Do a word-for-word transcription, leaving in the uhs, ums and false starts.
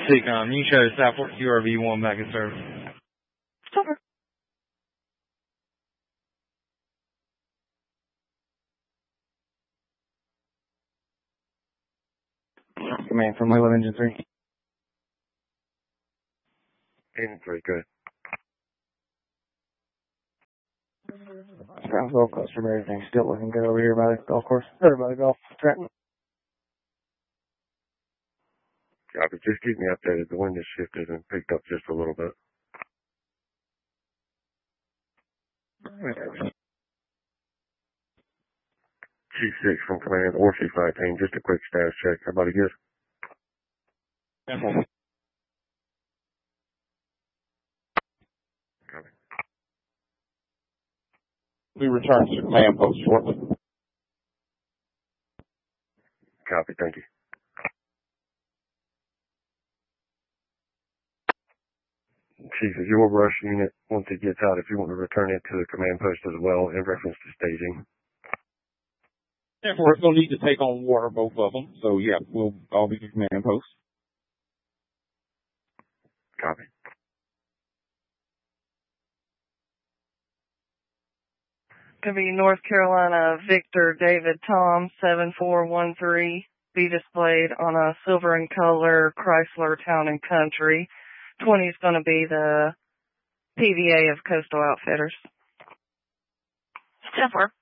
Seacom, you show Southport Q R V one back in service. Over. Command from Lilo Engine three. Engine three, good. Brownsville, customer, everything's still looking good over here by the golf course. Or by the golf track. Copy, just keep me updated. The wind has shifted and picked up just a little bit. Chief six from command, or Chief nineteen, just a quick status check. Everybody good? Simple. Copy. We return to command post shortly. Copy, thank you. Chief, is your rush unit, once it gets out, if you want to return it to the command post as well in reference to staging? Therefore, it's going to need to take on water, both of them. So, yeah, we'll all be to command post. Copy. Could be North Carolina Victor David Tom seven four one three. Be displayed on a silver and color Chrysler Town and Country. twenty is going to be the P V A of Coastal Outfitters. ten four.